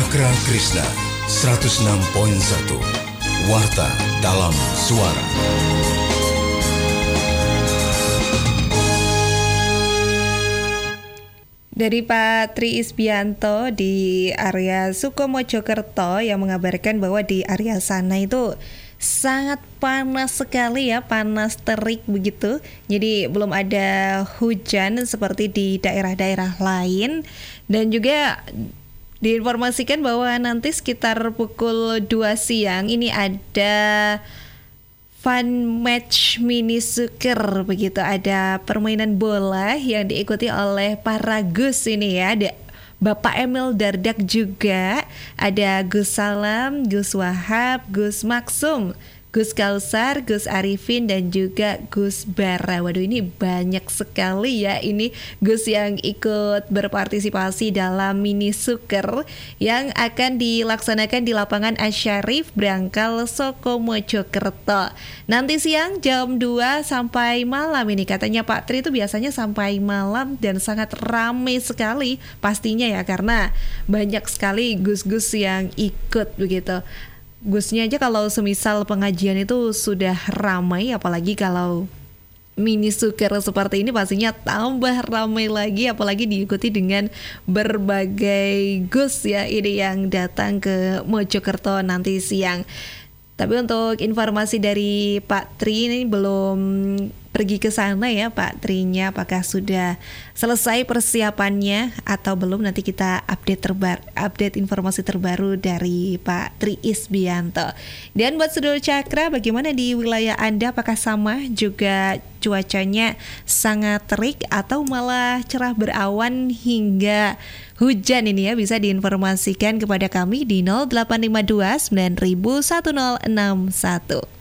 Cakra Krishna 106.1 Warta dalam Suara. Dari Pak Tri Isbianto di area Sukomojokerto yang mengabarkan bahwa di area sana itu sangat panas sekali ya, panas terik begitu. Jadi belum ada hujan seperti di daerah-daerah lain. Dan juga diinformasikan bahwa nanti sekitar pukul 2 siang ini ada Fun Match Mini Soccer begitu, ada permainan bola yang diikuti oleh para Gus ini ya. Ada Bapak Emil Dardak juga, ada Gus Salam, Gus Wahab, Gus Maksum, Gus Kausar, Gus Arifin, dan juga Gus Bara. Waduh, ini banyak sekali ya ini Gus yang ikut berpartisipasi dalam mini soccer yang akan dilaksanakan di lapangan Asyarif Brangkal Sukomojokerto. Nanti siang jam 2 sampai malam ini, katanya Pak Tri itu biasanya sampai malam dan sangat ramai sekali pastinya ya, karena banyak sekali gus-gus yang ikut begitu. Gusnya aja kalau semisal pengajian itu sudah ramai, apalagi kalau mini soccer seperti ini pastinya tambah ramai lagi, apalagi diikuti dengan berbagai gus ya ini yang datang ke Mojokerto nanti siang. Tapi untuk informasi dari Pak Tri ini belum pergi ke sana ya Pak Trinya, apakah sudah selesai persiapannya atau belum, nanti kita update informasi terbaru dari Pak Tri Isbianto. Dan buat Saudara Cakra, bagaimana di wilayah Anda, apakah sama juga cuacanya sangat terik atau malah cerah berawan hingga hujan ini ya? Bisa diinformasikan kepada kami di 0852 901061.